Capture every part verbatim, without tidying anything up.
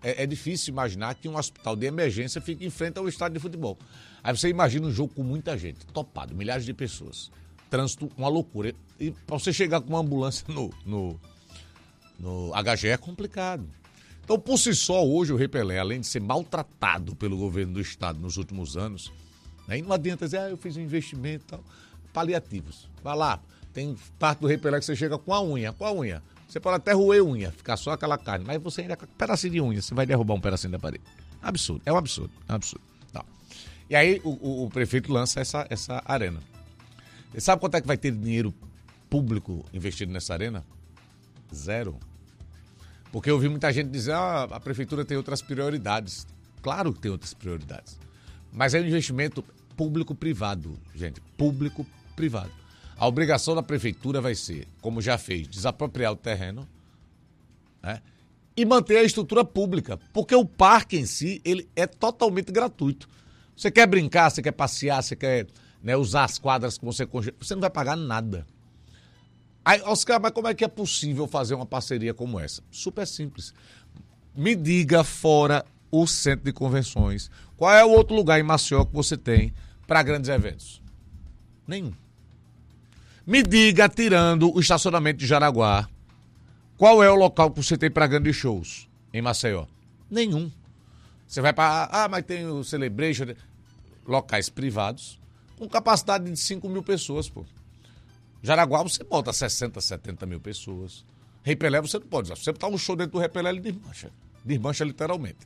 é, é difícil imaginar que um hospital de emergência fique em frente ao estádio de futebol. Aí você imagina um jogo com muita gente, topado, milhares de pessoas. Trânsito, uma loucura. E para você chegar com uma ambulância no, no, no H G é complicado. Então, por si só, hoje o Rei Pelé, além de ser maltratado pelo governo do estado nos últimos anos, né, não adianta dizer, ah, eu fiz um investimento e tal. Paliativos. Vai lá, tem parte do Rei Pelé que você chega com a unha. Com a unha. Você pode até roer unha, ficar só aquela carne, mas você ainda com um pedacinho de unha, você vai derrubar um pedacinho da parede. Absurdo, é um absurdo, é um absurdo. Não. E aí o, o, o prefeito lança essa, essa arena. Você sabe quanto é que vai ter dinheiro público investido nessa arena? Zero. Porque eu vi muita gente dizer, ah, a prefeitura tem outras prioridades. Claro que tem outras prioridades. Mas é um investimento público-privado, gente. Público-privado. A obrigação da prefeitura vai ser, como já fez, desapropriar o terreno, né, e manter a estrutura pública. Porque o parque em si, ele é totalmente gratuito. Você quer brincar, você quer passear, você quer, né, usar as quadras que você congela, você não vai pagar nada. Aí, Oscar, mas como é que é possível fazer uma parceria como essa? Super simples. Me diga, fora o centro de convenções, qual é o outro lugar em Maceió que você tem para grandes eventos? Nenhum. Me diga, tirando o estacionamento de Jaraguá, qual é o local que você tem para grandes shows em Maceió? Nenhum. Você vai para... Ah, mas tem o Celebration, locais privados, com capacidade de cinco mil pessoas, pô. Jaraguá você bota sessenta, setenta mil pessoas. Rei Pelé você não pode usar. Se você botar um show dentro do Rei Pelé, ele desmancha. Desmancha literalmente.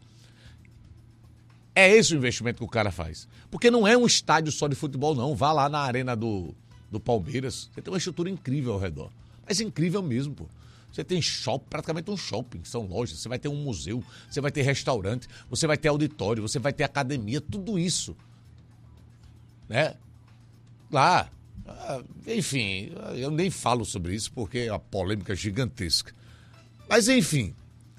É esse o investimento que o cara faz. Porque não é um estádio só de futebol, não. Vá lá na arena do, do Palmeiras. Você tem uma estrutura incrível ao redor. Mas incrível mesmo, pô. Você tem shopping, praticamente um shopping, são lojas. Você vai ter um museu, você vai ter restaurante, você vai ter auditório, você vai ter academia, tudo isso. Né? Lá... Enfim, eu nem falo sobre isso porque é uma polêmica gigantesca. Mas enfim,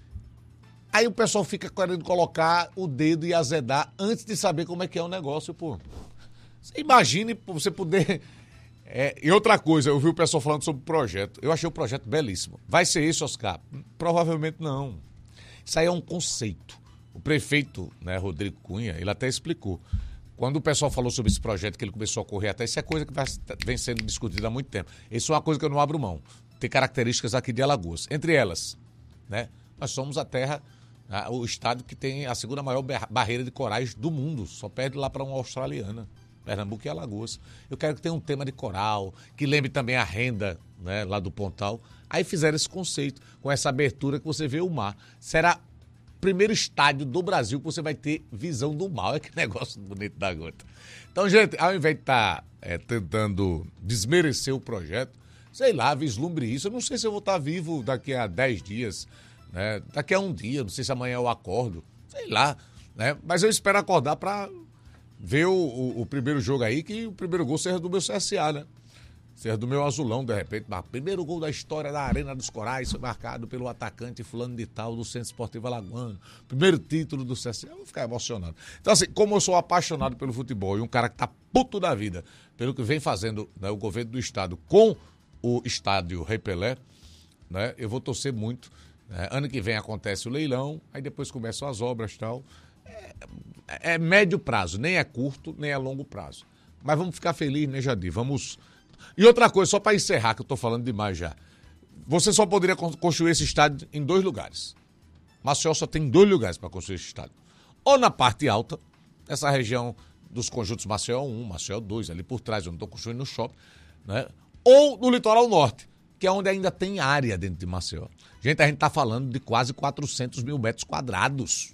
aí o pessoal fica querendo colocar o dedo e azedar antes de saber como é que é o negócio, pô. Você imagine você poder... É, e outra coisa, eu vi o pessoal falando sobre o projeto. Eu achei o projeto belíssimo. Vai ser isso, Oscar? Provavelmente não. Isso aí é um conceito. O prefeito, né, Rodrigo Cunha, ele até explicou. Quando o pessoal falou sobre esse projeto, que ele começou a correr até, isso é coisa que vem sendo discutida há muito tempo. Isso é uma coisa que eu não abro mão. Tem características aqui de Alagoas. Entre elas, né, nós somos a terra, o estado que tem a segunda maior barreira de corais do mundo. Só perde lá para uma australiana. Pernambuco e Alagoas. Eu quero que tenha um tema de coral, que lembre também a renda, né, lá do Pontal. Aí fizeram esse conceito, com essa abertura que você vê o mar. Será primeiro estádio do Brasil que você vai ter visão do mar. Olha que negócio bonito da gota. Então, gente, ao invés de estar é, tentando desmerecer o projeto, sei lá, vislumbre isso. Eu não sei se eu vou estar vivo daqui a dez dias, né? Daqui a um dia, não sei se amanhã eu acordo, sei lá, né? Mas eu espero acordar para ver o, o, o primeiro jogo aí, que o primeiro gol seja do meu C S A, né? Seja do meu azulão, de repente. Mas primeiro gol da história da Arena dos Corais foi marcado pelo atacante fulano de tal do Centro Esportivo Alagoano. Primeiro título do C S A. Eu vou ficar emocionado. Então, assim, como eu sou apaixonado pelo futebol e um cara que tá puto da vida pelo que vem fazendo, né, o governo do estado com o estádio Rei Pelé, né, eu vou torcer muito. Né? Ano que vem acontece o leilão, aí depois começam as obras e tal. É, é médio prazo, nem é curto, nem é longo prazo. Mas vamos ficar felizes, né, Jadir? Vamos... E outra coisa, só para encerrar, que eu tô falando demais já. Você só poderia construir esse estádio em dois lugares. Maceió só tem dois lugares para construir esse estádio. Ou na parte alta, essa região dos conjuntos Maceió um, Maceió dois, ali por trás, onde estão construindo no shopping, né? Ou no litoral norte, que é onde ainda tem área dentro de Maceió. Gente, a gente tá falando de quase quatrocentos mil metros quadrados.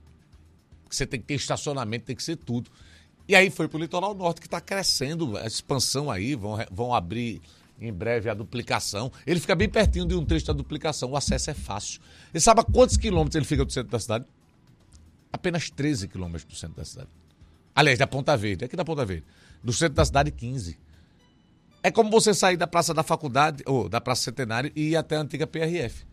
Você tem que ter estacionamento, tem que ser tudo. E aí foi pro litoral norte, que está crescendo, a expansão aí, vão, vão abrir em breve a duplicação. Ele fica bem pertinho de um trecho da duplicação, o acesso é fácil. E sabe a quantos quilômetros ele fica do centro da cidade? Apenas treze quilômetros do centro da cidade. Aliás, da Ponta Verde, aqui da Ponta Verde. Do centro da cidade, quinze. É como você sair da Praça da Faculdade, ou da Praça Centenário, e ir até a antiga P R F.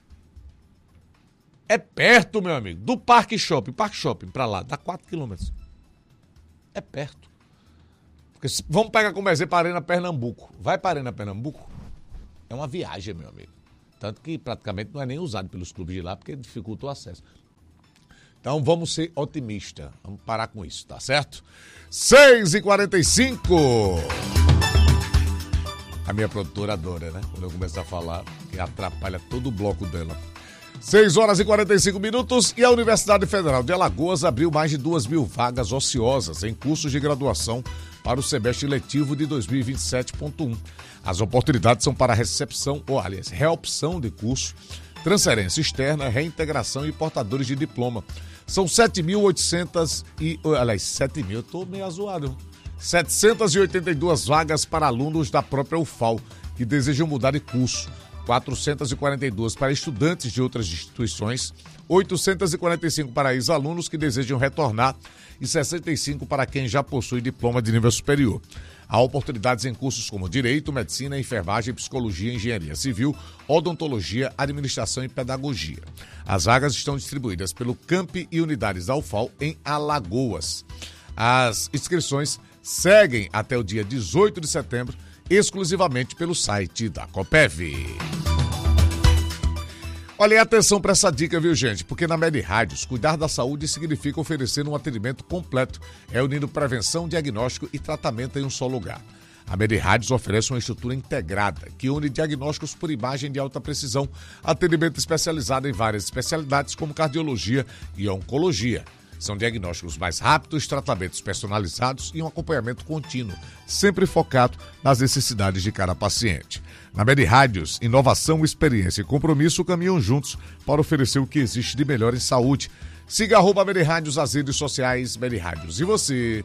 É perto, meu amigo, do Parque Shopping, Parque Shopping pra lá, dá quatro quilômetros. É perto. Porque se, vamos pegar como exemplo a Arena Pernambuco. Vai para a Arena Pernambuco, é uma viagem, meu amigo. Tanto que praticamente não é nem usado pelos clubes de lá, porque dificulta o acesso. Então vamos ser otimistas. Vamos parar com isso, tá certo? seis e quarenta e cinco. A minha produtora adora, né? Quando eu começo a falar, que atrapalha todo o bloco dela. seis horas e quarenta e cinco minutos e a Universidade Federal de Alagoas abriu mais de duas mil vagas ociosas em cursos de graduação para o semestre letivo de dois mil e vinte e sete ponto um. As oportunidades são para recepção, ou aliás, reopção de curso, transferência externa, reintegração e portadores de diploma. São sete mil e oitocentas e... Aliás, sete mil, eu tô meio azoado. setecentas e oitenta e duas vagas para alunos da própria U F A L que desejam mudar de curso. quatrocentas e quarenta e duas para estudantes de outras instituições, oitocentos e quarenta e cinco para ex-alunos que desejam retornar e sessenta e cinco para quem já possui diploma de nível superior. Há oportunidades em cursos como Direito, Medicina, Enfermagem, Psicologia, Engenharia Civil, Odontologia, Administração e Pedagogia. As vagas estão distribuídas pelo Campi e unidades da U F A L em Alagoas. As inscrições seguem até o dia dezoito de setembro, exclusivamente pelo site da Copeve. Olha, e atenção para essa dica, viu, gente? Porque na Med Rádios, cuidar da saúde significa oferecer um atendimento completo, reunindo prevenção, diagnóstico e tratamento em um só lugar. A Med Rádios oferece uma estrutura integrada, que une diagnósticos por imagem de alta precisão, atendimento especializado em várias especialidades como cardiologia e oncologia. São diagnósticos mais rápidos, tratamentos personalizados e um acompanhamento contínuo, sempre focado nas necessidades de cada paciente. Na Med Rádios, inovação, experiência e compromisso caminham juntos para oferecer o que existe de melhor em saúde. Siga arroba Med Rádios nas redes sociais Med Rádios. E você,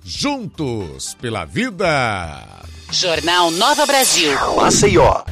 juntos pela vida. Jornal Nova Brasil. Maceió.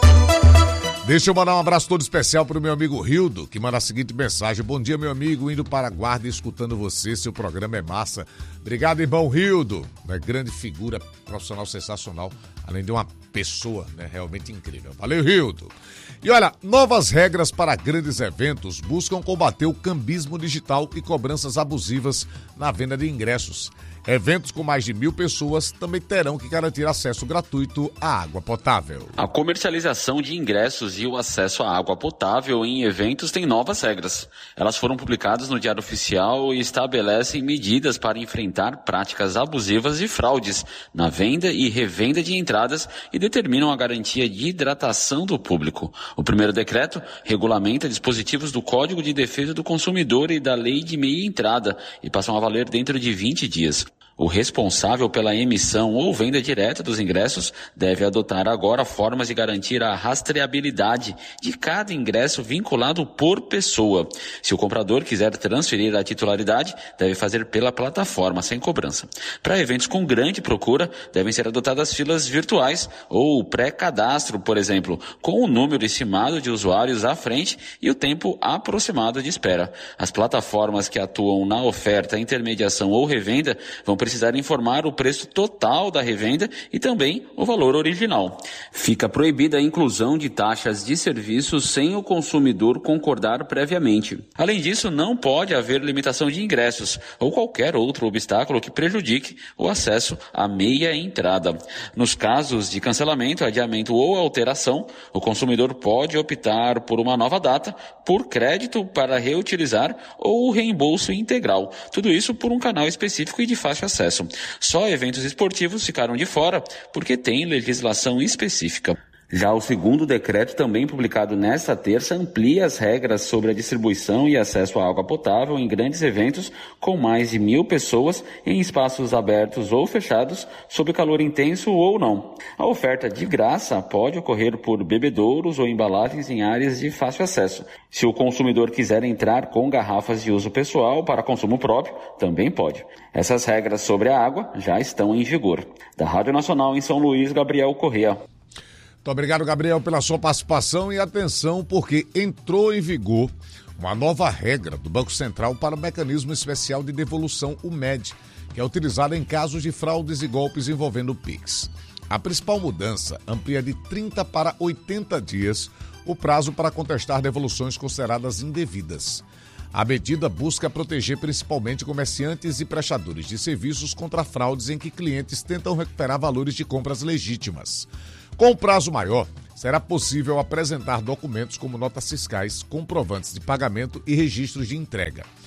Deixa eu mandar um abraço todo especial para o meu amigo Rildo, que manda a seguinte mensagem. Bom dia, meu amigo, indo para a guarda e escutando você, seu programa é massa. Obrigado, irmão Rildo. Uma grande figura, profissional sensacional, além de uma pessoa, né, realmente incrível. Valeu, Rildo. E olha, novas regras para grandes eventos buscam combater o cambismo digital e cobranças abusivas na venda de ingressos. Eventos com mais de mil pessoas também terão que garantir acesso gratuito à água potável. A comercialização de ingressos e o acesso à água potável em eventos tem novas regras. Elas foram publicadas no Diário Oficial e estabelecem medidas para enfrentar práticas abusivas e fraudes na venda e revenda de entradas e determinam a garantia de hidratação do público. O primeiro decreto regulamenta dispositivos do Código de Defesa do Consumidor e da Lei de Meia Entrada e passam a valer dentro de vinte dias. O responsável pela emissão ou venda direta dos ingressos deve adotar agora formas de garantir a rastreabilidade de cada ingresso vinculado por pessoa. Se o comprador quiser transferir a titularidade, deve fazer pela plataforma sem cobrança. Para eventos com grande procura, devem ser adotadas filas virtuais ou pré-cadastro, por exemplo, com o número estimado de usuários à frente e o tempo aproximado de espera. As plataformas que atuam na oferta, intermediação ou revenda vão precisar informar o preço total da revenda e também o valor original. Fica proibida a inclusão de taxas de serviços sem o consumidor concordar previamente. Além disso, não pode haver limitação de ingressos ou qualquer outro obstáculo que prejudique o acesso à meia entrada. Nos casos de cancelamento, adiamento ou alteração, o consumidor pode optar por uma nova data, por crédito para reutilizar ou reembolso integral. Tudo isso por um canal específico e de fácil acesso. Só eventos esportivos ficaram de fora porque tem legislação específica. Já o segundo decreto, também publicado nesta terça, amplia as regras sobre a distribuição e acesso à água potável em grandes eventos com mais de mil pessoas em espaços abertos ou fechados, sob calor intenso ou não. A oferta de graça pode ocorrer por bebedouros ou embalagens em áreas de fácil acesso. Se o consumidor quiser entrar com garrafas de uso pessoal para consumo próprio, também pode. Essas regras sobre a água já estão em vigor. Da Rádio Nacional em São Luís, Gabriel Correa. Muito obrigado, Gabriel, pela sua participação e atenção, porque entrou em vigor uma nova regra do Banco Central para o Mecanismo Especial de Devolução, o M E D, que é utilizado em casos de fraudes e golpes envolvendo o Pix. A principal mudança amplia de trinta para oitenta dias o prazo para contestar devoluções consideradas indevidas. A medida busca proteger principalmente comerciantes e prestadores de serviços contra fraudes em que clientes tentam recuperar valores de compras legítimas. Com o prazo maior, será possível apresentar documentos como notas fiscais, comprovantes de pagamento e registros de entrega.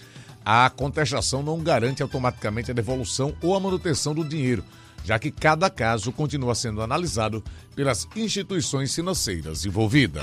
a contestação não garante automaticamente a devolução ou a manutenção do dinheiro, já que cada caso continua sendo analisado pelas instituições financeiras envolvidas.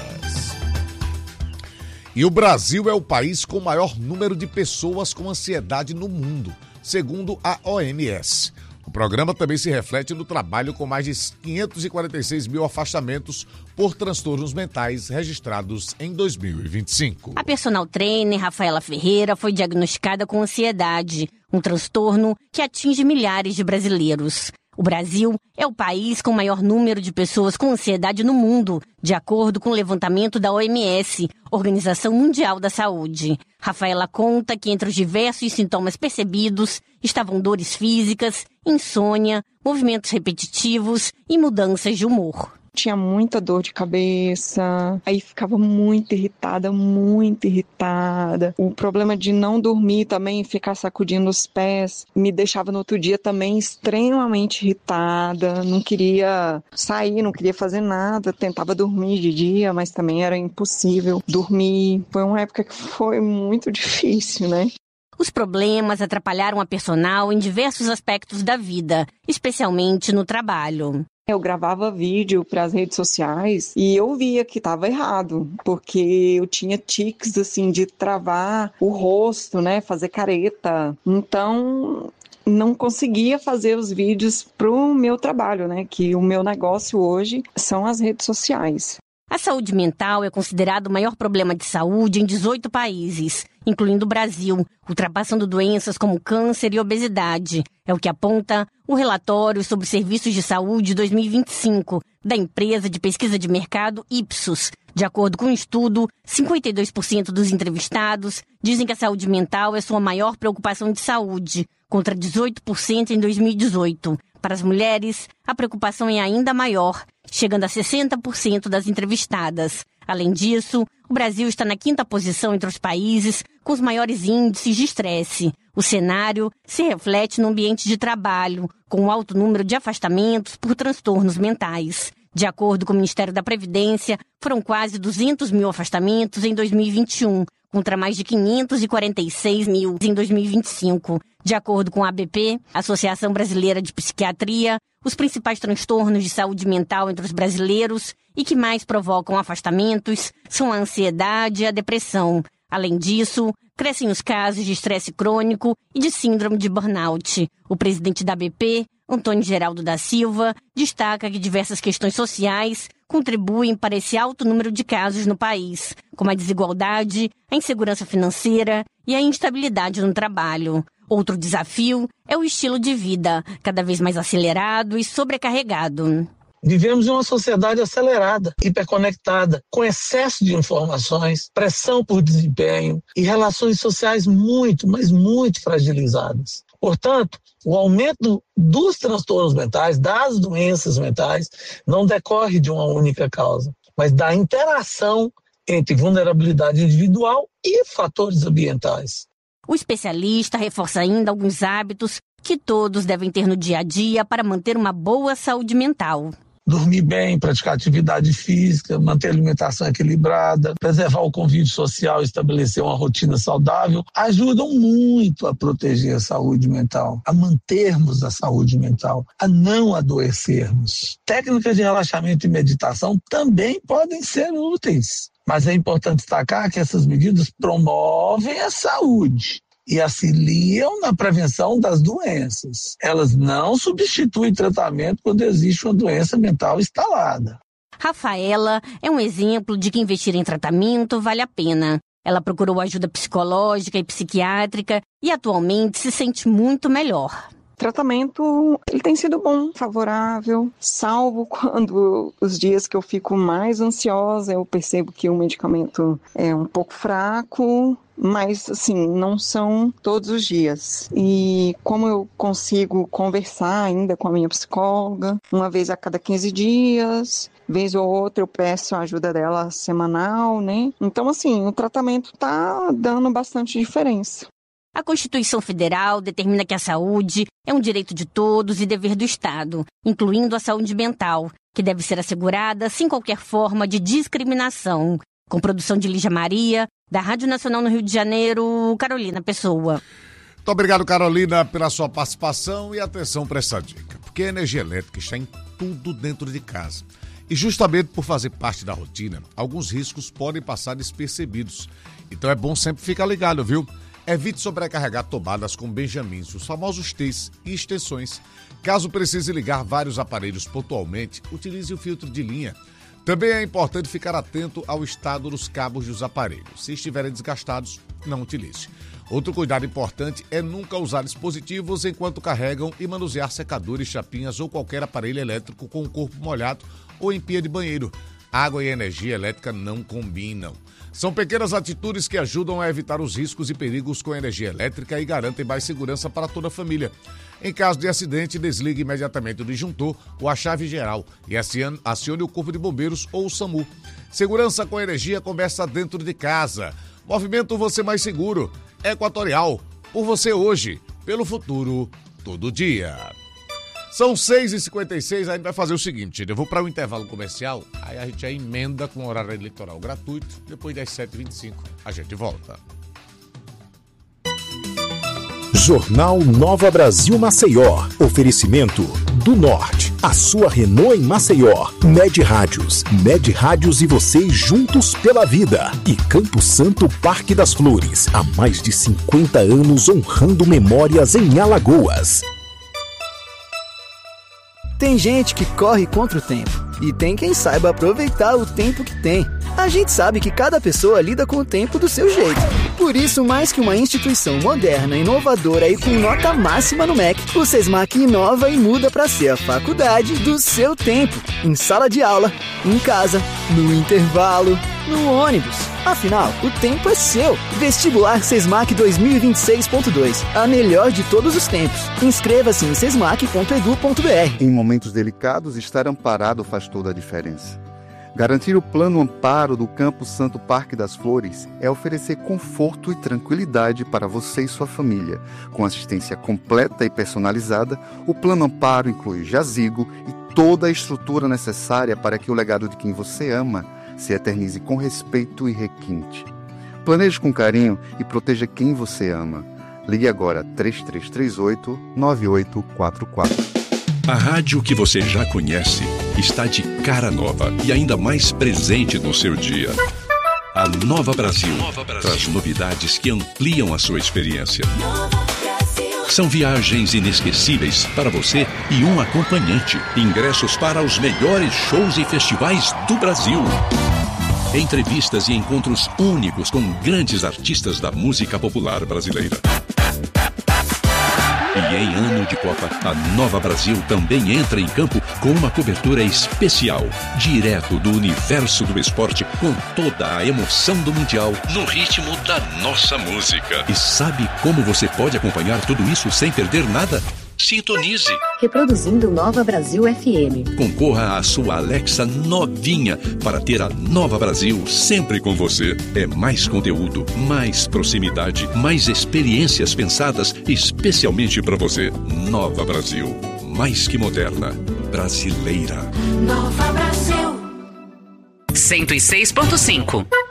E o Brasil é o país com o maior número de pessoas com ansiedade no mundo, segundo a O M S. O programa também se reflete no trabalho com mais de quinhentos e quarenta e seis mil afastamentos por transtornos mentais registrados em dois mil e vinte e cinco. A personal trainer Rafaela Ferreira foi diagnosticada com ansiedade, um transtorno que atinge milhares de brasileiros. O Brasil é o país com o maior número de pessoas com ansiedade no mundo, de acordo com o levantamento da O M S, Organização Mundial da Saúde. Rafaela conta que entre os diversos sintomas percebidos estavam dores físicas, insônia, movimentos repetitivos e mudanças de humor. Tinha muita dor de cabeça, aí ficava muito irritada, muito irritada. O problema de não dormir também, ficar sacudindo os pés, me deixava no outro dia também extremamente irritada. Não queria sair, não queria fazer nada. Tentava dormir de dia, mas também era impossível dormir. Foi uma época que foi muito difícil, né? Os problemas atrapalharam a personal em diversos aspectos da vida, especialmente no trabalho. Eu gravava vídeo para as redes sociais e eu via que estava errado, porque eu tinha tiques assim de travar o rosto, né, fazer careta. Então, não conseguia fazer os vídeos pro meu trabalho, né, que o meu negócio hoje são as redes sociais. A saúde mental é considerado o maior problema de saúde em dezoito países, incluindo o Brasil, ultrapassando doenças como câncer e obesidade. É o que aponta o relatório sobre serviços de saúde dois mil e vinte e cinco da empresa de pesquisa de mercado Ipsos. De acordo com o um estudo, cinquenta e dois por cento dos entrevistados dizem que a saúde mental é sua maior preocupação de saúde, contra dezoito por cento em dois mil e dezoito. Para as mulheres, a preocupação é ainda maior, chegando a sessenta por cento das entrevistadas. Além disso, o Brasil está na quinta posição entre os países com os maiores índices de estresse. O cenário se reflete no ambiente de trabalho, com um alto número de afastamentos por transtornos mentais. De acordo com o Ministério da Previdência, foram quase duzentos mil afastamentos em dois mil e vinte e um, contra mais de quinhentos e quarenta e seis mil em dois mil e vinte e cinco. De acordo com a A B P, Associação Brasileira de Psiquiatria, os principais transtornos de saúde mental entre os brasileiros e que mais provocam afastamentos são a ansiedade e a depressão. Além disso, crescem os casos de estresse crônico e de síndrome de burnout. O presidente da A B P, Antônio Geraldo da Silva, destaca que diversas questões sociais contribuem para esse alto número de casos no país, como a desigualdade, a insegurança financeira e a instabilidade no trabalho. Outro desafio é o estilo de vida, cada vez mais acelerado e sobrecarregado. Vivemos em uma sociedade acelerada, hiperconectada, com excesso de informações, pressão por desempenho e relações sociais muito, mas muito fragilizadas. Portanto, o aumento dos transtornos mentais, das doenças mentais, não decorre de uma única causa, mas da interação entre vulnerabilidade individual e fatores ambientais. O especialista reforça ainda alguns hábitos que todos devem ter no dia a dia para manter uma boa saúde mental. Dormir bem, praticar atividade física, manter a alimentação equilibrada, preservar o convívio social, estabelecer uma rotina saudável, ajudam muito a proteger a saúde mental, a mantermos a saúde mental, a não adoecermos. Técnicas de relaxamento e meditação também podem ser úteis, mas é importante destacar que essas medidas promovem a saúde e auxiliam na prevenção das doenças. Elas não substituem tratamento quando existe uma doença mental instalada. Rafaela é um exemplo de que investir em tratamento vale a pena. Ela procurou ajuda psicológica e psiquiátrica e atualmente se sente muito melhor. O tratamento ele tem sido bom, favorável, salvo quando os dias que eu fico mais ansiosa, eu percebo que o medicamento é um pouco fraco, mas assim, não são todos os dias. E como eu consigo conversar ainda com a minha psicóloga, uma vez a cada quinze dias, vez ou outra eu peço a ajuda dela semanal, né? Então assim, o tratamento tá dando bastante diferença. A Constituição Federal determina que a saúde é um direito de todos e dever do Estado, incluindo a saúde mental, que deve ser assegurada sem qualquer forma de discriminação. Com produção de Lígia Maria, da Rádio Nacional no Rio de Janeiro, Carolina Pessoa. Muito obrigado, Carolina, pela sua participação e atenção para essa dica, porque a energia elétrica está em tudo dentro de casa. E justamente por fazer parte da rotina, alguns riscos podem passar despercebidos. Então é bom sempre ficar ligado, viu? Evite sobrecarregar tomadas com benjamins, os famosos T's e extensões. Caso precise ligar vários aparelhos pontualmente, utilize o filtro de linha. Também é importante ficar atento ao estado dos cabos dos aparelhos. Se estiverem desgastados, não utilize. Outro cuidado importante é nunca usar dispositivos enquanto carregam e manusear secadores, chapinhas ou qualquer aparelho elétrico com o corpo molhado ou em pia de banheiro. Água e energia elétrica não combinam. São pequenas atitudes que ajudam a evitar os riscos e perigos com a energia elétrica e garantem mais segurança para toda a família. Em caso de acidente, desligue imediatamente o disjuntor ou a chave geral e acione o Corpo de Bombeiros ou o SAMU. Segurança com energia começa dentro de casa. Movimento você mais seguro. Equatorial. Por você hoje. Pelo futuro. Todo dia. São seis e cinquenta e seis, a gente vai fazer o seguinte, eu vou para o intervalo comercial, aí a gente já emenda com o horário eleitoral gratuito, depois das sete e vinte e cinco a gente volta. Jornal Nova Brasil Maceió. Oferecimento do Norte. A sua Renault em Maceió. Med Rádios. Med Rádios e você juntos pela vida. E Campo Santo Parque das Flores. Há mais de cinquenta anos honrando memórias em Alagoas. Tem gente que corre contra o tempo e tem quem saiba aproveitar o tempo que tem. A gente sabe que cada pessoa lida com o tempo do seu jeito. Por isso, mais que uma instituição moderna, inovadora e com nota máxima no M E C, o SESMAC inova e muda para ser a faculdade do seu tempo. Em sala de aula, em casa, no intervalo, no ônibus. Afinal, o tempo é seu. Vestibular SESMAC dois mil e vinte e seis ponto dois. A melhor de todos os tempos. Inscreva-se em sesmac ponto edu ponto br. Em momentos delicados, estar amparado faz toda a diferença. Garantir o plano amparo do Campo Santo Parque das Flores é oferecer conforto e tranquilidade para você e sua família. Com assistência completa e personalizada, o plano amparo inclui jazigo e toda a estrutura necessária para que o legado de quem você ama se eternize com respeito e requinte. Planeje com carinho e proteja quem você ama. Ligue agora três três três oito, nove oito quatro quatro. A rádio que você já conhece está de cara nova e ainda mais presente no seu dia. A Nova Brasil, Nova Brasil traz novidades que ampliam a sua experiência. São viagens inesquecíveis para você e um acompanhante. Ingressos para os melhores shows e festivais do Brasil. Entrevistas e encontros únicos com grandes artistas da música popular brasileira. E em ano de Copa, a Nova Brasil também entra em campo com uma cobertura especial, direto do universo do esporte, com toda a emoção do Mundial, no ritmo da nossa música. E sabe como você pode acompanhar tudo isso sem perder nada? Sintonize. Reproduzindo Nova Brasil F M. Concorra à sua Alexa novinha para ter a Nova Brasil sempre com você. É mais conteúdo, mais proximidade, mais experiências pensadas especialmente para você. Nova Brasil, mais que moderna, brasileira. Nova Brasil. cento e seis ponto cinco.